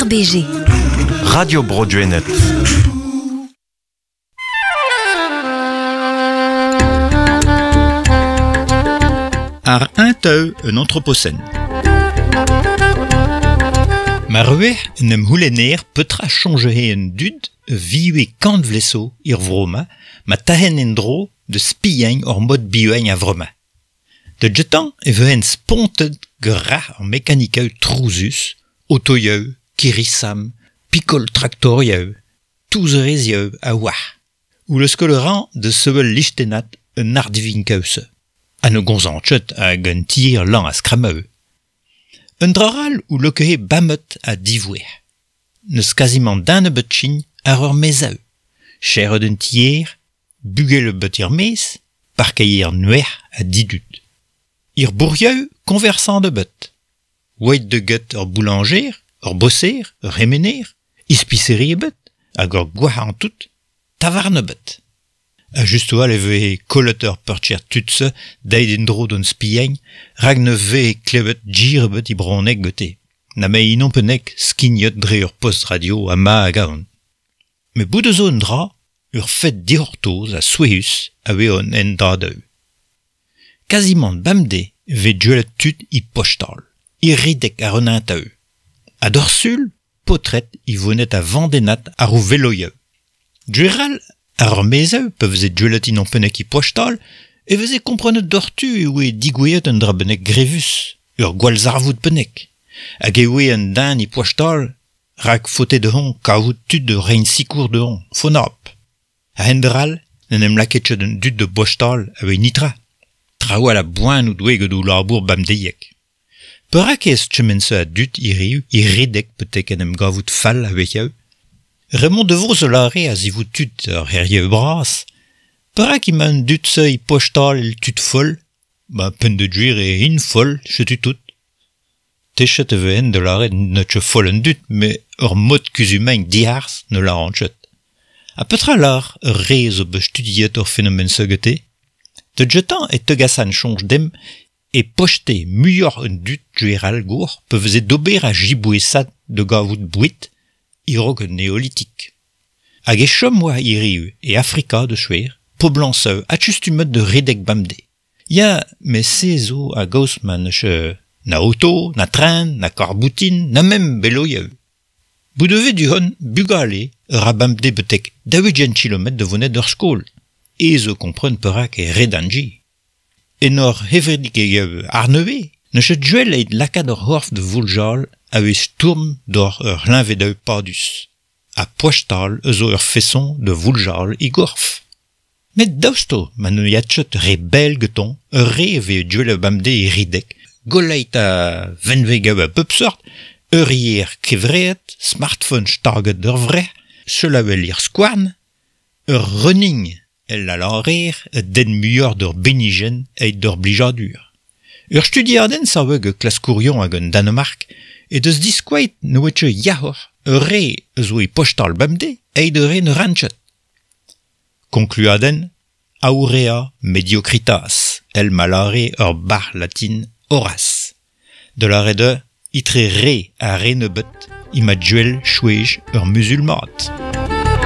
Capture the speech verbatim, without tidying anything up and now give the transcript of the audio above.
R B G. Radio Broadwaynet. Ar un teu un anthropocène. Ma ruech en em houlener petra change en dud viwe kant vleso ir vroma ma tahen en dro de spiañ or mod bioeñ a vroma. De jetan e veen spontet gra ar mekanikau trouzus, autoyeu, kirisam, picol tractorieu, touzerezieu a wah. Ou le skoleran de sevel lichtenat un ardivinkause. An o gonzanchet a un tir lan a skrameu. Un draral ou lokehe bamet a divouer. Neus quasiment dan e betchin ar ur mezeu. Cher d'un tier, bugel e bet ir mes, parkeier nuer a didut. Ir bourrieu conversant de bet. Ouet de get ur boulanger, ur bosser, ur remener, ispiceri e bet, hag ur gwah an tout, tavarn e bet. A justo al e ve koloteur percher tutse, daid en dro d'un spiañ, rag ne ve klevet gir bet i bronek gete. Na me inon penek skignot dre ur post radio a ma a gaon. Me bout de zo un dra, ur fet dihortoz a soueus a ve on en dadeu. Quasiment bamde ve djuelet tut i pochtal, i ridek ar un inteu. A dorsul, potret i vonet a vandenat ar ou veloyeu. Djueral ar mezeu pev ze djuelet inon penek i pochtal, e veze komprenet dortu e oe digouet un dra benek grevus, ur gwal zarvout benek. Hag e oe un dan i pochtal, rak fote de hon kaout tut de rein sikour de hon, fonop. A hendral, n'en em laketchet un dut de pochtal a oe nitra. Trao a la boan ou doe gedou labour bamdeiek. Perak ez tchemense a dut i riu, i ridek petek en em gavout fall a veieu. Remont de vos lare a zivou tut ar herrieu bras. Perak ima un dut se i pochtal el tut fol, ba pen de djuir e in fol, chetu tout. Techet e veen de lare ne tche fol un dut, me ur mod kuzumañ diars ne la ranchet. A petra lar ur rez o bech studiet ur fenomen segete. De jetan e tegasan chonj dem e pochte muior un dut djueral gour pev ze dober a jibouesat de gavout bouit i rog un néolitik. Hag e chom oa i riu e Afrika de chouer, po blanseu a chustumet de redek bamde. Ya, me se zo a gaus man che na auto, na tren, na karboutin, na mem beloyeu. Boudeve du hon bugale ur a bamde betek daoudjen kilomet de vonet ur skol. E zo kompren perak e redanji. En ur hevredik eo arneve, ne chet juel eit lakad ur horf de vouljal a vez tourm d'or ur linvedeu padus. A pochtal ezo ur fesson de vouljal i gorf. Met daosto man eo yatchet re bel geton, ur re ve juel a bamde e ridek, goleit a venveg a pep sort, ur hier kevreet, smartphone starget d'ur vre, selavel ir skouarn, ur running el la lanrer et den muior d'ur benigen et d'ur blijadur. Ur studiaden sa weg e klas kourion hag un Danemark, et deus diskouet ne wetche yahor, ur re zo e pochtal bamde, et de re ne ranchet. Concluaden, aurea mediocritas, el malare ur bar latin horas. De la re de, itre re a re nebet, ima djuel chouej ur musulmat.